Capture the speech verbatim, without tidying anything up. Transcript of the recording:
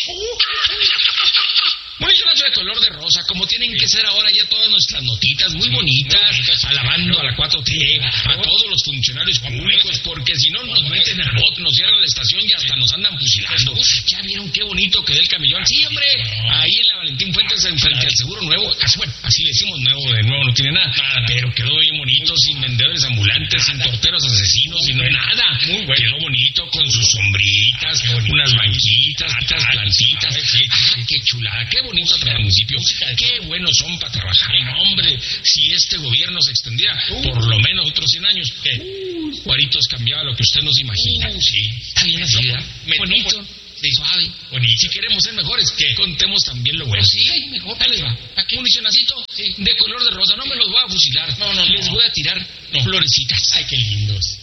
Municionazo de color de rosa, como tienen que ser ahora ya todas nuestras notitas, muy bonitas, alabando a la cuatro T, a todos los funcionarios públicos, porque si no nos meten al bote, nos cierran la estación y hasta nos andan fusilando. ¿Ya vieron qué bonito quedó el camellón? Sí, hombre, ahí en la Valentín Fuentes, enfrente al Seguro Nuevo, así, bueno, así le decimos nuevo, de nuevo no tiene nada, pero quedó bien bonito, sin vendedores ambulantes, sin torteros asesinos, sin nada. Quedó bonito con sus sombritas, unas banquitas, unas plantitas. Qué chulada, qué bonito para el municipio, qué buenos son para trabajar. No, hombre, si este gobierno se extendiera por lo menos otros cien años, uh, Juaritos cambiaba lo que usted nos imagina. Uh, sí, está bien así, ¿verdad? Bonito, sí, suave, bonito. Si queremos ser mejores, ¿qué? Contemos también lo bueno. Sí, mejor. Ahí les va. Aquí municionacito sí. de color de rosa, no me los voy a fusilar, no, no, les no. voy a tirar no. florecitas. Ay, qué lindos.